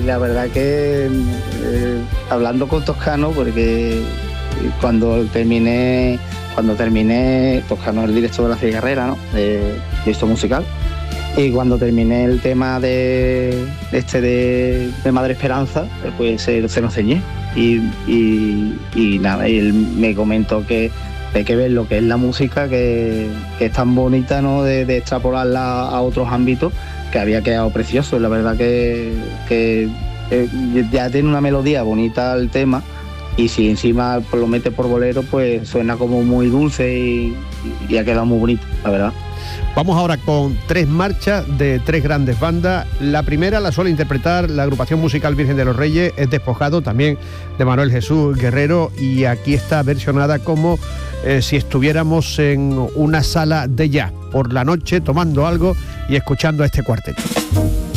la verdad que hablando con Toscano, porque cuando terminé, Toscano es el director de la cigarrera, ¿no? De esto musical. Y cuando terminé el tema de Madre Esperanza, pues se lo enseñé. Y nada, y él me comentó que hay que ver lo que es la música, que es tan bonita, ¿no? De extrapolarla a otros ámbitos, que había quedado precioso. La verdad que ya tiene una melodía bonita el tema, y si encima lo mete por bolero, pues suena como muy dulce y ha quedado muy bonito, la verdad. Vamos ahora con 3 marchas de 3 grandes bandas. La primera la suele interpretar la agrupación musical Virgen de los Reyes, es Despojado, también de Manuel Jesús Guerrero, y aquí está versionada como si estuviéramos en una sala de jazz por la noche tomando algo y escuchando a este cuarteto.